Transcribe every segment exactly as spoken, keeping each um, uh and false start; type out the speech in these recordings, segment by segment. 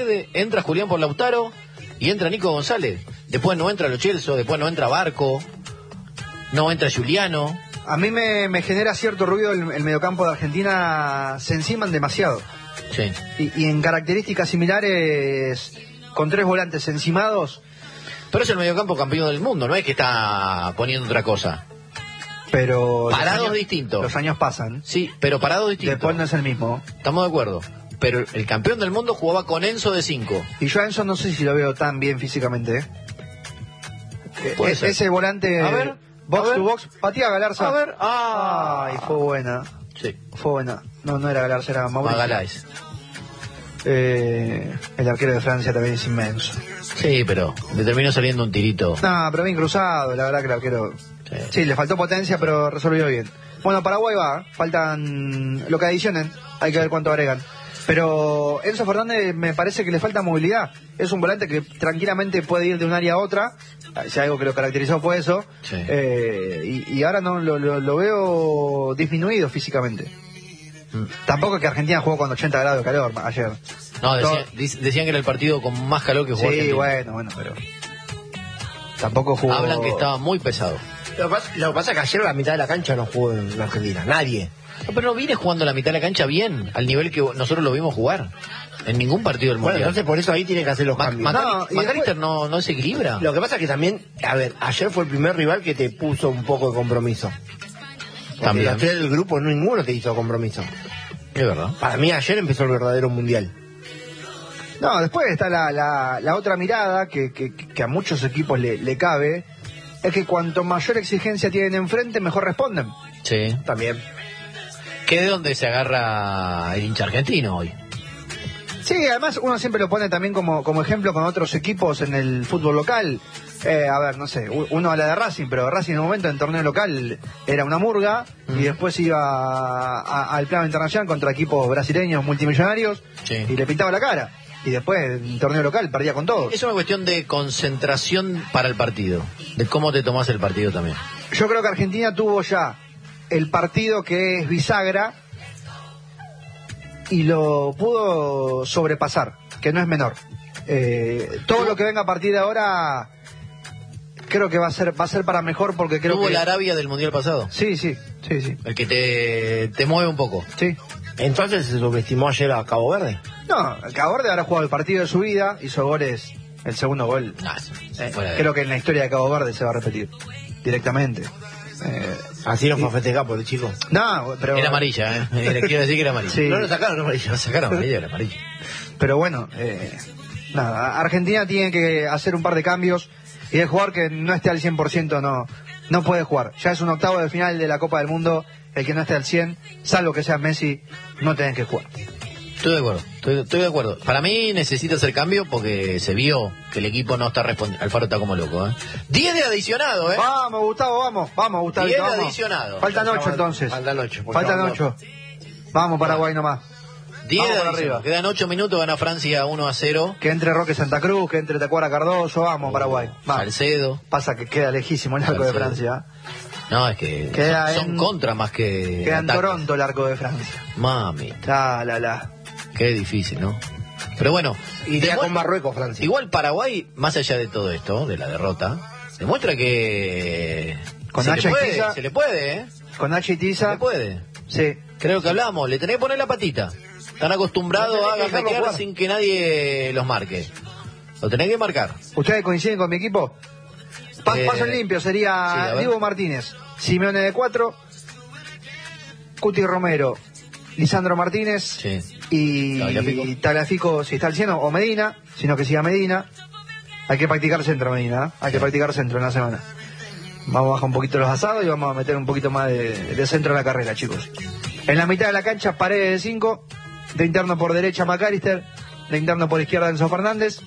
pierde, entra Julián por Lautaro y entra Nico González. Después no entra Lo Celso, después no entra Barco, no entra Giuliano. A mí me, me genera cierto ruido el, el mediocampo de Argentina, se enciman demasiado. Sí. Y, y en características similares, con tres volantes encimados. Pero es el mediocampo campeón del mundo, no es que está poniendo otra cosa. Pero parados años, distintos. Los años pasan. Sí, pero parados distintos. Después no es el mismo. Estamos de acuerdo. Pero el campeón del mundo jugaba con Enzo de cinco. Y yo a Enzo no sé si lo veo tan bien físicamente. ¿eh? Puede E ser. Ese volante a ver, box a ver. to box, patía Galarza. A ver, ah. Ay, fue buena. Sí. Fue buena. No, no era Galarza, era Mauricio. Magaláes. Eh, el arquero de Francia también es inmenso. Sí, pero le terminó saliendo un tirito. No, pero bien cruzado, la verdad que el arquero... Sí. Sí, le faltó potencia, pero resolvió bien. Bueno, Paraguay va, faltan lo que adicionen, hay que ver cuánto agregan. Pero Enzo Fernández me parece que le falta movilidad. Es un volante que tranquilamente puede ir de un área a otra. Si algo que lo caracterizó fue eso. Sí. Eh, y, y ahora no lo, lo, lo veo disminuido físicamente. Mm. Tampoco es que Argentina jugó con ochenta grados de calor ayer. No, decían, Todo... decían que era el partido con más calor que jugó. Sí, Argentina. bueno, bueno, pero... Tampoco jugó... Hablan que estaba muy pesado. Lo que, pasa, lo que pasa es que ayer la mitad de la cancha no jugó en la Argentina, nadie. No, pero no viene jugando la mitad de la cancha bien, al nivel que nosotros lo vimos jugar. En ningún partido del Mundial. Bueno, entonces por eso ahí tiene que hacer los Ma cambios. no, McAllister no, no se equilibra. Lo que pasa es que también, a ver, ayer fue el primer rival que te puso un poco de compromiso. Porque también. los tres del grupo ninguno te hizo compromiso. Es verdad. Para mí ayer empezó el verdadero mundial. No, después está la, la, la otra mirada que, que, que a muchos equipos le, le cabe, es que cuanto mayor exigencia tienen enfrente, mejor responden. Sí. También. ¿Qué de dónde se agarra el hincha argentino hoy? Sí, además uno siempre lo pone también como, como ejemplo con otros equipos en el fútbol local. Eh, a ver, no sé, uno habla de Racing, pero Racing en un momento en torneo local era una murga mm. y después iba a, a, al plano internacional contra equipos brasileños multimillonarios sí. y le pintaba la cara. Y después en torneo local perdía con todos. Es una cuestión de concentración para el partido, de cómo te tomás el partido también. Yo creo que Argentina tuvo ya el partido que es bisagra y lo pudo sobrepasar, que no es menor. Eh, todo lo que venga a partir de ahora creo que va a ser va a ser para mejor, porque creo ¿Tuvo que... la Arabia del Mundial pasado? Sí, sí, sí, sí. El que te, te mueve un poco. Sí. Entonces se subestimó ayer a Cabo Verde. No, Cabo Verde habrá jugado el partido de su vida, hizo goles, el segundo gol. Nah, eh, creo que en la historia de Cabo Verde se va a repetir directamente. Eh, Así no fue a festejar por el chico. No, pero... Era amarilla, ¿eh? Le quiero decir que era amarilla. Sí. No lo sacaron amarilla. No sacaron amarilla, era amarilla. Pero bueno, eh, nada, Argentina tiene que hacer un par de cambios y el jugador que no esté al cien por ciento no, no puede jugar. Ya es un octavo de final de la Copa del Mundo, el que no esté al cien, salvo que sea Messi, no tienen que jugar. Estoy de acuerdo, estoy, estoy de acuerdo. Para mí necesita hacer cambio porque se vio que el equipo no está respondiendo. Alfaro está como loco, ¿eh? diez de adicionado, ¿eh? Vamos, Gustavo, vamos, vamos, Gustavo. diez de vamos. adicionado. Faltan ocho entonces. Faltan ocho. Faltan ocho. Vamos, Paraguay nomás. diez de para arriba. arriba. Quedan ocho minutos, gana Francia uno a cero. Que entre Roque Santa Cruz, que entre Tacuara Cardoso, vamos, Paraguay. Vamos. Salcedo. Pasa que queda lejísimo el arco Salcedo. de Francia. No, es que Queda son, son en- contra más que Queda en ataques. Toronto el arco de Francia. Mami, La, la, la. qué difícil, ¿no? Pero bueno, Iría demue- con Marruecos, Francia. igual Paraguay, más allá de todo esto, de la derrota, demuestra que Con se, Nacha le y puede, Tiza. se le puede, ¿eh? Con H y Se Tiza. le puede. Sí. Creo que hablamos, le tenés que poner la patita. Están acostumbrados No tenés a que dejarlo gambetear jugar. sin que nadie los marque. Lo tenés que marcar. ¿Ustedes coinciden con mi equipo? Pa- Eh, paso en limpio, sí, a sería ver. Diego Martínez, Simeone de cuatro, Cuti Romero, Lisandro Martínez Sí. y Tagliafico. Tagliafico, si está al cien, o Medina, sino que siga Medina. Hay que practicar centro, Medina, ¿eh? Hay que practicar centro en la semana. Vamos a bajar un poquito los asados y vamos a meter un poquito más de, de centro en la carrera, chicos. En la mitad de la cancha, Paredes de cinco, de interno por derecha McAllister, de interno por izquierda Enzo Fernández,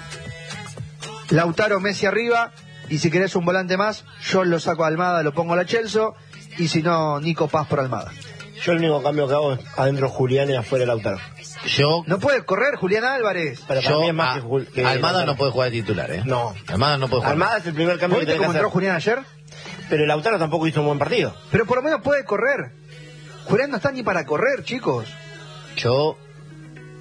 Lautaro, Messi arriba, y si querés un volante más, yo lo saco a Almada, lo pongo a la Chelsea, y si no, Nico Paz por Almada. Yo el único cambio que hago es adentro Julián y afuera Lautaro. Yo, No puede correr Julián Álvarez. Pero para yo mí es más a- que, Jul- que Almada Lautaro. no puede jugar de titular, ¿eh? No. Almada no puede jugar. Almada es el primer cambio que ¿Viste tiene que cómo hacer. entró Julián ayer? Pero Lautaro tampoco hizo un buen partido. Pero por lo menos puede correr. Julián no está ni para correr, chicos. Yo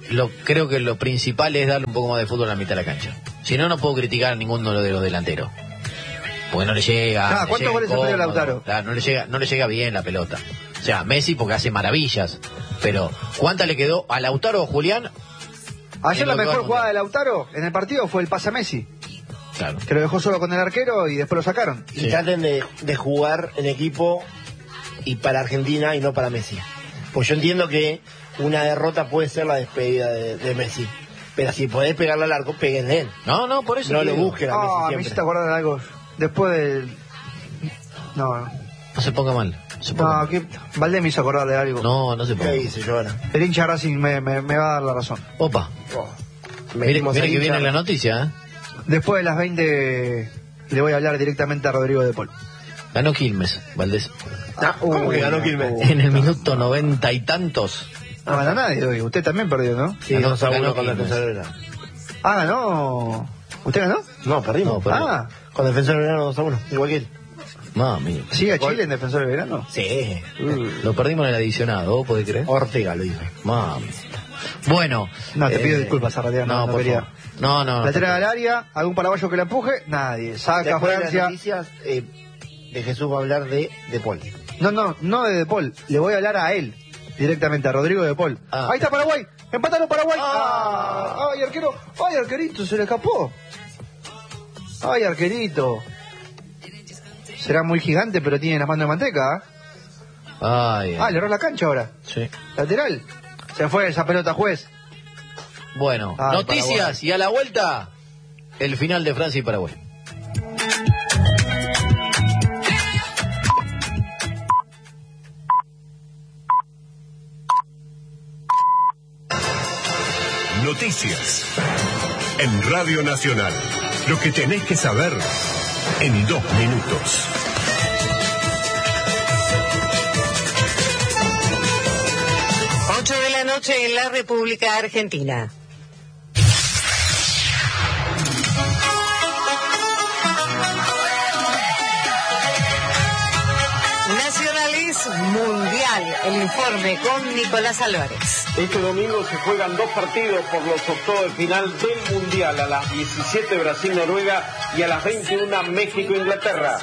lo creo que lo principal es darle un poco más de fútbol a la mitad de la cancha. Si no, no puedo criticar a ninguno de los delanteros. Porque no le llega. Ah, le ¿cuántos llega goles ha perdido incómodo. Lautaro? Claro, no le llega, no le llega bien la pelota. O sea, Messi porque hace maravillas. Pero, ¿cuánta le quedó a Lautaro o Julián? Ayer En la lo que va mejor al jugada de Mundial. Lautaro en el partido fue el pase a Messi, Claro. que lo dejó solo con el arquero y después lo sacaron. Y Sí. traten de, de jugar en equipo y para Argentina y no para Messi. Pues yo entiendo que una derrota puede ser la despedida de, de Messi. Pero si podés pegarle al arco, peguenle él. No, no, por eso. No te lo digo. busquen a Ah, Messi me siempre. hiciste acordar de algo. Después del... No, no. No se ponga mal. Se ponga No, mal. que Valdés me hizo acordar de algo. No, no se ponga ¿Qué mal. dice Giovanna? El hincha Racing me, me, me va a dar la razón. Opa. Oh, Mire, metimos mire al que hincha. viene la noticia, ¿eh? Después de las veinte le voy a hablar directamente a Rodrigo de Paul. Ganó Quilmes, Valdés. Ah, ¿Cómo que ganó Quilmes? En el minuto noventa y tantos. No gana nadie hoy. Usted también perdió, ¿no? Sí, Ganó- dos a ganó uno con Quilmes. Defensor Belgrano. Ah, ganó. ¿Usted ganó? No, perdimos. No, perdimos. Ah, Con Defensor Belgrano dos a uno, igual que él. Mami. ¿sigue a Gol. Chile en Defensor del Verano? Sí. Lo perdimos en el adicionado, ¿vos podés creer? Ortega lo dijo. Mami. Bueno. No, te eh, pido disculpas, Arratia, no, No, no por quería. favor. No, no. La tira al área, algún paraguayo que la empuje, nadie. Saca Después de las Francia. noticias, eh, de Jesús va a hablar de De Paul. No, no, no de De Paul. Le voy a hablar a él, directamente, a Rodrigo De Paul. Ah. Ahí está Paraguay. Empataron Paraguay. Ah. Ah, ay, arquero. Ay, arquerito, se le escapó. Ay, arquerito. Será muy gigante, pero tiene las manos de manteca. ¿eh? Ay, ay. Ah, le erró la cancha ahora. Sí. Lateral. Se fue esa pelota, juez. Bueno, Ay, noticias Paraguay. y a la vuelta, el final de Francia y Paraguay. Noticias en Radio Nacional. Lo que tenés que saber en dos minutos. ocho de la noche en la República Argentina. Nacionales Mundial, el informe con Nicolás Álvarez. Este domingo se juegan dos partidos por los octavos de final del Mundial. A las diecisiete Brasil-Noruega y a las veintiuna México-Inglaterra.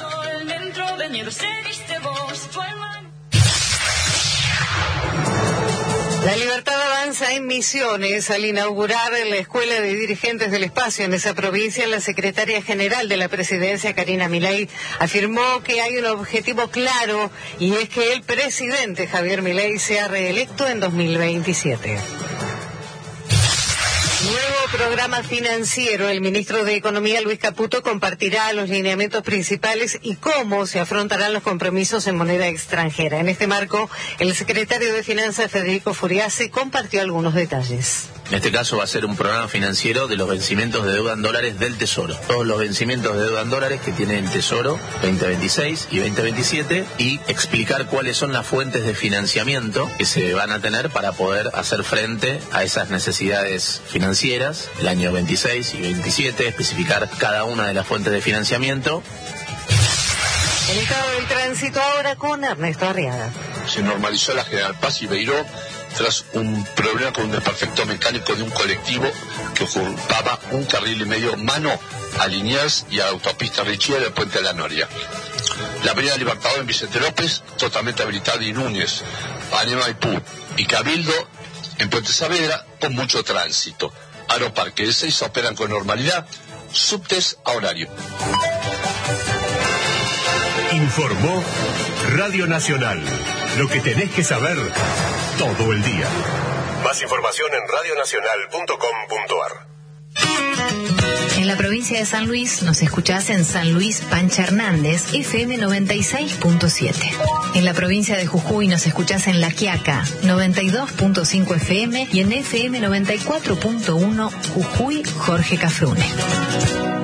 La Libertad avanza en Misiones. Al inaugurar la Escuela de Dirigentes del Espacio en esa provincia, la secretaria general de la presidencia, Karina Milei, afirmó que hay un objetivo claro y es que el presidente Javier Milei sea reelecto en dos mil veintisiete. Nuevo programa financiero. El ministro de Economía, Luis Caputo, compartirá los lineamientos principales y cómo se afrontarán los compromisos en moneda extranjera. En este marco, el secretario de Finanzas, Federico Furiase, compartió algunos detalles. En este caso va a ser un programa financiero de los vencimientos de deuda en dólares del Tesoro. Todos los vencimientos de deuda en dólares que tiene el Tesoro veinte veintiséis y veinte veintisiete y explicar cuáles son las fuentes de financiamiento que se van a tener para poder hacer frente a esas necesidades financieras el año veintiséis y veintisiete, especificar cada una de las fuentes de financiamiento. El estado del tránsito ahora con Ernesto Arriaga. Se normalizó la General Paz y Beiró tras un problema con un desperfecto mecánico de un colectivo que ocupaba un carril y medio mano a Liniers y a la autopista Richie del Puente de la Noria. La avenida Libertador en Vicente López, totalmente habilitada, y Núñez, Avenida Maipú y Cabildo en Puente Saavedra con mucho tránsito. Aeroparque de seis operan con normalidad, subtes a horario. Informó Radio Nacional. Lo que tenés que saber todo el día. Más información en radionacional punto com punto ar. En la provincia de San Luis nos escuchás en San Luis Pancha Hernández, F M noventa y seis punto siete. En la provincia de Jujuy nos escuchás en La Quiaca, noventa y dos punto cinco F M y en F M noventa y cuatro punto uno Jujuy Jorge Cafrune.